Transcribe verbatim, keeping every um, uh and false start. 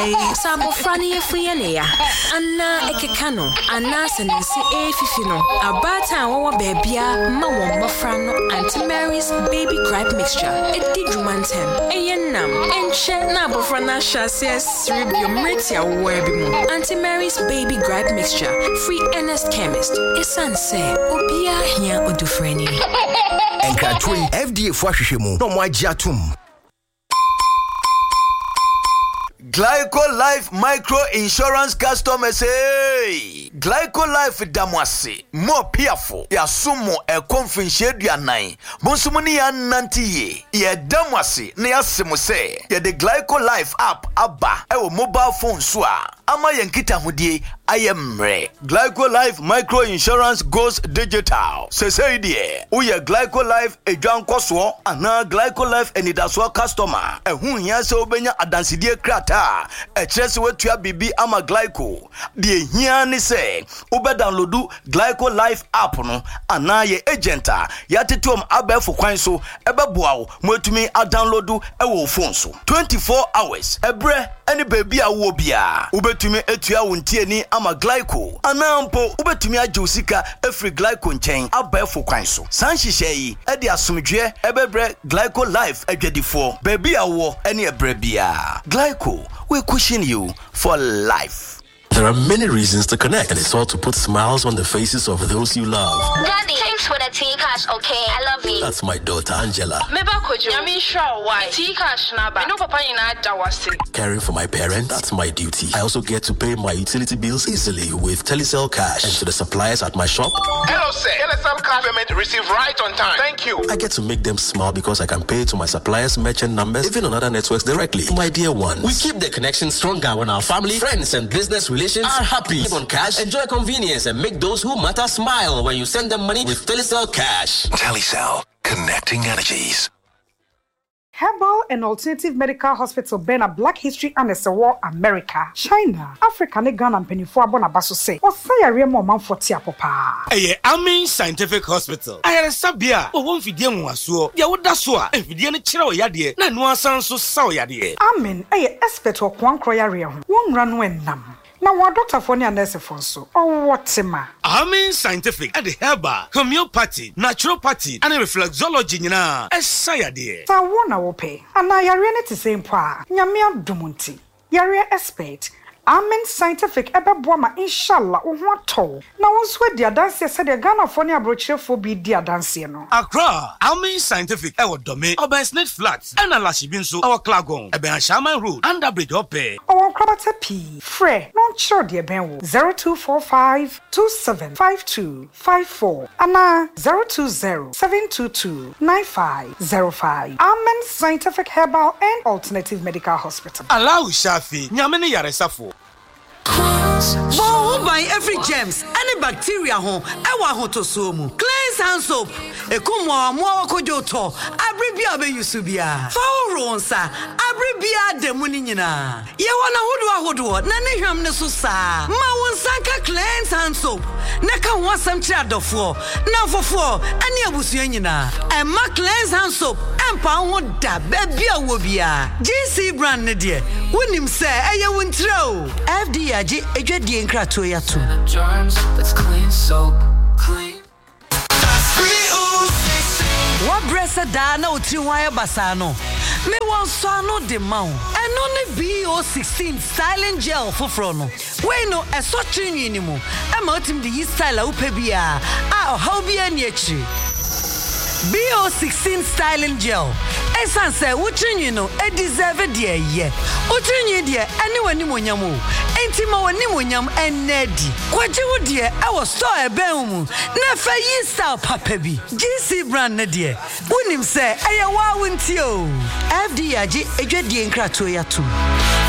Why, Sabo Franny Friania, Anna Ekekano, Anna Sensi A Fifino, Abata or Babia, Mawamba Frano, Auntie Mary's baby gripe mixture. It did romantem, a yanam, and Shet Nabofrana says Ribium Ritia Webimu, Auntie Mary's baby gripe mixture, free Ernest Chemist, is sunset, Obia here or do Franny. And Katrin F D A Fashimu, no more Jatum. Glyco Life Micro Insurance customers, hey! Glyco Life Damwasi, more peerful, ya sumo e confinche ya nine, Bonsumuni ya nanti ye, Damwasi, ne asimu se, ye the Glyco Life app, abba, ewo mobile phone swa, ama yankita hudie, I am re. Glyco Life Micro Insurance goes digital. Se se die, uye Glyco Life e jan koswo, ana Glyco Life enidaswa customer, e hun yanse obenya adansidie krata, e tresi wetuya bibi ama Glyco. Die hiya ni se, ube downloadu Glyco Life app no, ana ye agenta, yati tuom abe fukwanso, ebe buaw, mwetumi a downloadu ewo phone so. twenty-four hours, ebre, any baby a wobia, ube tumi etuya untie ni ama Glyco anampo ubetumi ajusika every Glyco nchen abefo kwanso sanhihye edi asomdwe ebebre Glyco Life adwadifo baby awo ene ebrebia Glyco we cushion you for life. There are many reasons to connect, and it's all to put smiles on the faces of those you love. Daddy, thanks for the tea cash, okay? I love you. That's my daughter, Angela. Caring for my parents, that's my duty. I also get to pay my utility bills easily with Telecel Cash. And to the suppliers at my shop. Hello, sir. Telecel Cash payment received right on time. Thank you. I get to make them smile because I can pay to my suppliers' merchant numbers, even on other networks directly. My dear ones. We keep the connection stronger when our family, friends, and business relations are happy. Live on cash, enjoy convenience, and make those who matter smile when you send them money with Telecel Cash. Telecel, connecting energies. Herbal and Alternative Medical Hospital Bena Black History and S W America, China, Africa, ne Ghana and Penifo Abona Baso say, or say a real moment for Tia Papa. Aye, Amin Scientific Hospital. I had a sabia, or one Fidian was so, Yawudaswa, and Fidian Chiro Yadi, Nanua Sanso Sao Yadi. Amin, aye, expert or Kwan Kroya, one run when nam. Now, what doctor for near nurse Fonso? Oh, what's ma? Amin Scientific at the herbal, homeopathy, naturopathy, and reflexology, na, as Sayadi. So, one I will pay, and I are in the same pa, Yamia Dumunti, Yaria expert. Amen Scientific ebe boama inshallah ohwato na wonso dia dance said the Ghana for near brochure for be dia dance no Accra Amen Scientific e wo dome Obansnet Flats and Alashibinso our Klagon ebe Shaman Road under bridge ope our Krabata P Fre non sure dia ben wo zero two four five two seven five two five four ana zero two zero seven two two nine five zero five. Amen Scientific Herbal and Alternative Medical Hospital. Allow Shafi nyamene yaresafo. Wow, by every germs, any bacteria home, ewa hoto somu. Cleanse hand soap. Ekumwa mwa kojoto. Abribia be yusubia. Fauronsa. Abribia demuni nyina. Ye wana hodwa hodwa. Na ne hwam ne so sa. Ma wonsanka cleanse hand soap. Neka wansam kira dofo. Na fofo ani abusua nyina. Emma cleanse hand soap. Empa ho da bebia wobia. G C brand ne de. Wonim se eye wontro. F D A G ejwadie nkrato ya to. Germs, let's clean soap, clean. What bressa da na otri wan basano. Me won so ano de ma wo. Eno ne B O sixteen styling gel foforo no. We no eso trinwi ni mu. E ma otim de yi style a wo pa bia. A how bia ni akiri. B O sixteen styling gel. Esan say wo trinwi no e deserve de ye. Wo trinwi de ene wani monyam o. Enti ma wani monyam enedi. Kwaje wo de e wo store e ben mu. Na fa yi style papa bi. G C brand na de. Wonim say eye wa wonti o. F D A G ejwadie nkrato ya to.